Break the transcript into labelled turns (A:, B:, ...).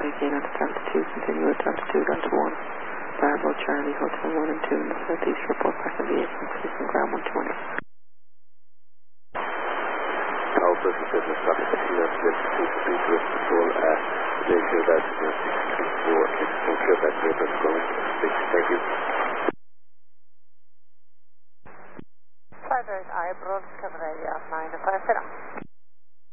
A: again onto Delta 2, continue with Delta 2, Delta 1. Bravo, Charlie, Hotel 1 and 2 in the southeast, report back on vehicle, increase on ground 120.
B: Alpha, business traffic, that's Delta 2, speed to us, control, ratio that's 634, make sure that paper is going, thank you.
C: Fibers, I broad cover area of 9 5 7.